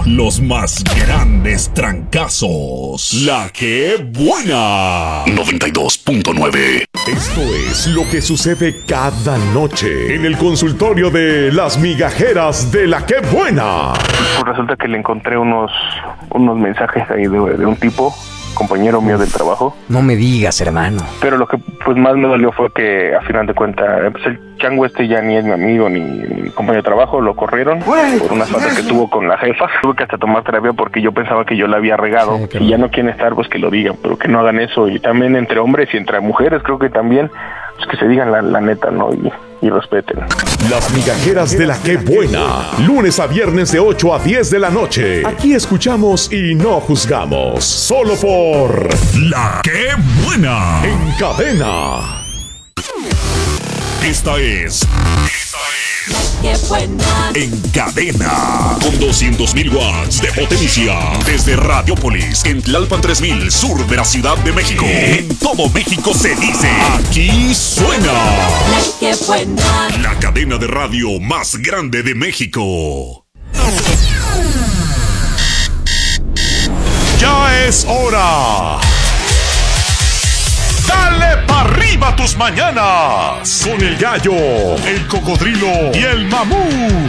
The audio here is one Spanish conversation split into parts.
Los más grandes trancazos. La que buena. 92.9. Esto es lo que sucede cada noche en el consultorio de las migajeras de la que buena. Pues resulta que le encontré unos mensajes ahí de un tipo, compañero mío del trabajo. No me digas, hermano. Pero lo que pues más me dolió fue que a final de cuentas pues el chango ya ni es mi amigo ni mi compañero de trabajo, lo corrieron por una falta que tuvo con la jefa. Tuve que hasta tomar terapia porque yo pensaba que yo la había regado. Sí, si ya no quieren estar, pues que lo digan, pero que no hagan eso. Y también entre hombres y entre mujeres creo que también, pues que se digan la neta, ¿no? Y respeten. Las migajeras de la que buena. Lunes a viernes de 8 a 10 de la noche. Aquí escuchamos y no juzgamos. Solo por La que buena. En Cadena. Esta es La que buena. En Cadena. Con 200.000 watts de potencia. Desde Radiopolis, en Tlalpan 3000, sur de la Ciudad de México. En todo México se dice, aquí suena. La que buena. La cadena de radio más grande de México. Ya es hora. Dale pa' arriba tus mañanas. Con el gallo, el cocodrilo y el mamú.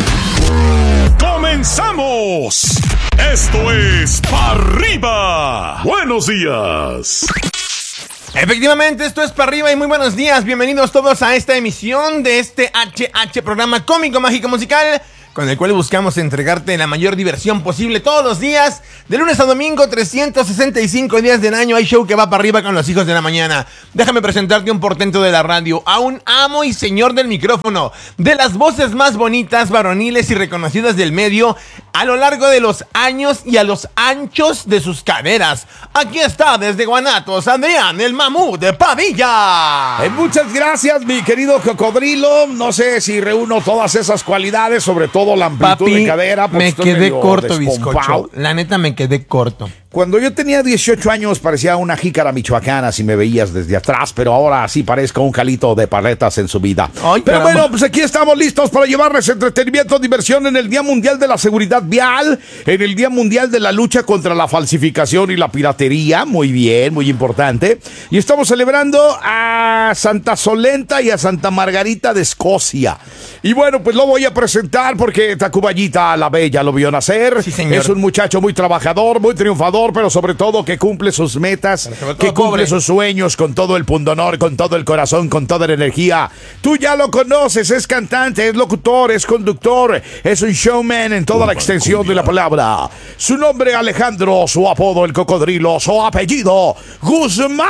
¡Comenzamos! Esto es Pa' Arriba. Buenos días. Efectivamente, esto es Pa' Arriba y muy buenos días. Bienvenidos todos a esta emisión de este programa cómico, mágico, musical, con el cual buscamos entregarte la mayor diversión posible todos los días. De lunes a domingo, 365 días del año, hay show que va para arriba con los hijos de la mañana. Déjame presentarte un portento de la radio, a un amo y señor del micrófono, de las voces más bonitas, varoniles y reconocidas del medio, a lo largo de los años y a los anchos de sus caderas. Aquí está, desde Guanatos, Adrián, el mamú de Padilla. Muchas gracias, mi querido cocodrilo. No sé si reúno todas esas cualidades, sobre todo la amplitud Papi, de cadera. Me quedé corto, bizcocho. La neta me quedé corto. Cuando yo tenía 18 años parecía una jícara michoacana si me veías desde atrás, pero ahora sí parezco un calito de paletas en su vida. Ay, pero caramba. bueno, pues aquí estamos listos para llevarles entretenimiento, diversión en el Día Mundial de la Seguridad Vial, en el Día Mundial de la Lucha contra la Falsificación y la Piratería. Muy bien, muy importante. Y estamos celebrando a Santa Solenta y a Santa Margarita de Escocia. Y bueno, pues lo voy a presentar porque Tacuballita la Bella lo vio nacer. Sí, señor. Es un muchacho muy trabajador, muy triunfador, pero sobre todo que cumple sus metas, que cumple pobre. sus sueños con todo el pundonor, con todo el corazón, con toda la energía. Tú ya lo conoces, es cantante, es locutor, es conductor, es un showman en toda la extensión de la palabra. Su nombre Alejandro, su apodo el cocodrilo, su apellido Guzmán.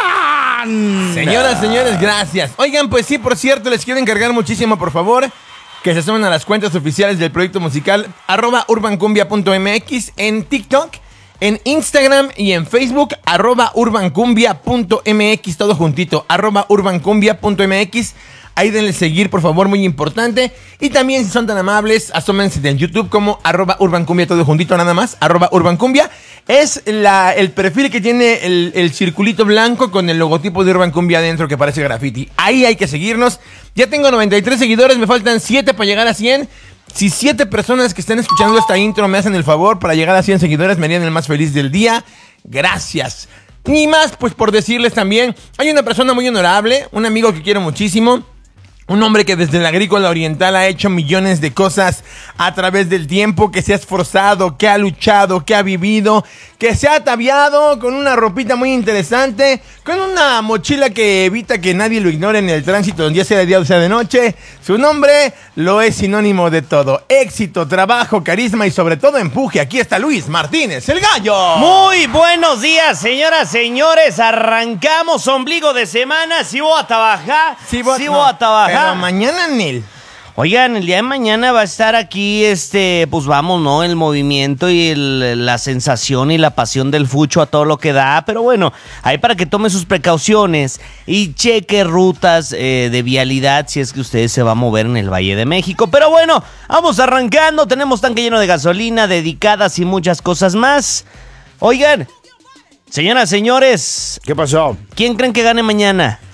Señoras, señores, gracias. Oigan, pues sí, por cierto, les quiero encargar muchísimo, por favor, que se sumen a las cuentas oficiales del proyecto musical @urbancumbia.mx en TikTok, en Instagram y en Facebook, @urbancumbia.mx, todo juntito, @urbancumbia.mx. Ahí denle seguir, por favor, muy importante. Y también, si son tan amables, asómense en YouTube como @urbancumbia, todo juntito nada más, @urbancumbia. Es el perfil que tiene el circulito blanco con el logotipo de Urban Cumbia adentro que parece graffiti. Ahí hay que seguirnos. Ya tengo 93 seguidores, me faltan 7 para llegar a 100. Si 7 personas que están escuchando esta intro me hacen el favor para llegar a 100 seguidores, me harían el más feliz del día. Gracias. Ni más, pues por decirles también, hay una persona muy honorable, un amigo que quiero muchísimo. Un hombre que desde el agrícola oriental ha hecho millones de cosas a través del tiempo, que se ha esforzado, que ha luchado, que ha vivido, que se ha ataviado con una ropita muy interesante, con una mochila que evita que nadie lo ignore en el tránsito, ya sea de día o sea de noche. Su nombre lo es sinónimo de todo: éxito, trabajo, carisma y sobre todo empuje. Aquí está Luis Martínez, el gallo. Muy buenos días, señoras, señores. Arrancamos ombligo de semana. Si voy a trabajar, Pero mañana, Nel. Oigan, el día de mañana va a estar aquí, pues vamos, ¿no? El movimiento y la sensación y la pasión del fucho a todo lo que da. Pero bueno, ahí para que tome sus precauciones y cheque rutas de vialidad si es que usted se va a mover en el Valle de México. Pero bueno, vamos arrancando. Tenemos tanque lleno de gasolina, dedicadas y muchas cosas más. Oigan, señoras, señores. ¿Qué pasó? ¿Quién creen que gane mañana?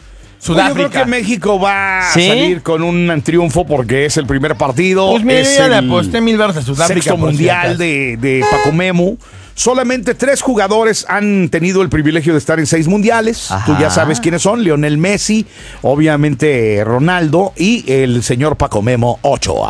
Sudáfrica. Yo creo que México va ¿Sí? a salir con un triunfo porque es el primer partido. Pues mira, es yo ya le el aposté 1000 baros a Sudáfrica. sexto por si mundial acaso. de Paco Memo. Solamente 3 jugadores han tenido el privilegio de estar en 6 mundiales. Ajá. Tú ya sabes quiénes son. Lionel Messi, obviamente Ronaldo y el señor Paco Memo Ochoa.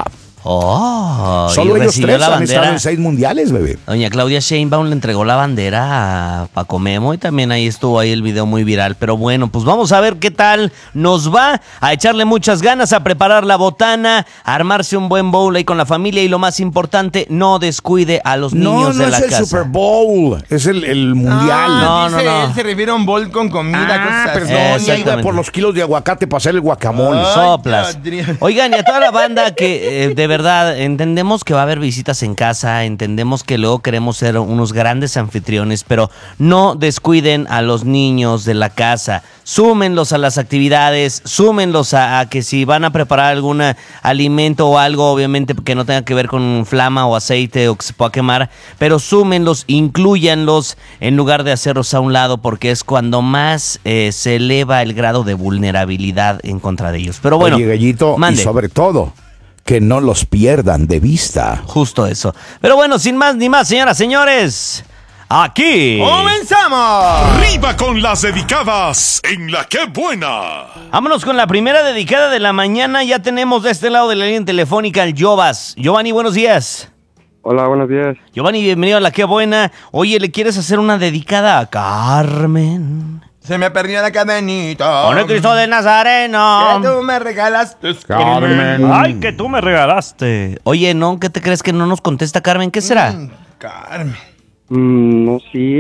Oh, Solo y ellos recibió 3 la han estado bandera. en 6 mundiales, bebé. Doña Claudia Sheinbaum le entregó la bandera a Paco Memo y también ahí estuvo ahí el video muy viral. Pero bueno, pues vamos a ver qué tal nos va, a echarle muchas ganas, a preparar la botana, a armarse un buen bowl ahí con la familia y lo más importante, no descuide a los niños de la es el casa. Super Bowl, es el mundial. No, Dice no. él se refiere a un bol con comida, cosas así. Perdón, ya iba Exactamente. por los kilos de aguacate para hacer el guacamole. Ay, Soplas. Dios mío. Oigan, y a toda la banda que de verdad entendemos que va a haber visitas en casa, entendemos que luego queremos ser unos grandes anfitriones, pero no descuiden a los niños de la casa. Súmenlos a las actividades, súmenlos a que si van a preparar algún alimento o algo, obviamente que no tenga que ver con flama o aceite o que se pueda quemar, pero súmenlos, inclúyanlos en lugar de hacerlos a un lado, porque es cuando más se eleva el grado de vulnerabilidad en contra de ellos. Pero bueno, Oye, Gallito, mande. y sobre todo, que no los pierdan de vista. Justo eso. Pero bueno, sin más ni más, señoras, señores, aquí ¡Comenzamos! Arriba con las dedicadas en La Que Buena. vámonos con la primera dedicada de la mañana. Ya tenemos de este lado de la línea telefónica al Jovas. Giovanni, buenos días. Hola, buenos días. Giovanni, bienvenido a La Que Buena. Oye, ¿le quieres hacer una dedicada a Carmen? Se me perdió la cadenita. Con el Cristo de Nazareno. Que tú me regalaste. Carmen. Ay, que tú me regalaste. Oye, ¿no? ¿Qué te crees que no nos contesta Carmen? ¿Qué será? Carmen. No, sí.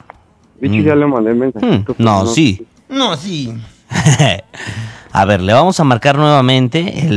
De hecho, ya le mandé el mensajito. pero No, sí. No, sí. A ver, le vamos a marcar nuevamente el